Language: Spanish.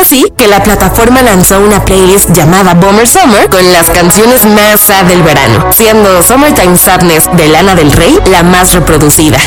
así que la plataforma lanzó una playlist llamada Bummer Summer con las canciones más sad del verano, siendo Summertime Sadness de Lana del Rey la más reproducida.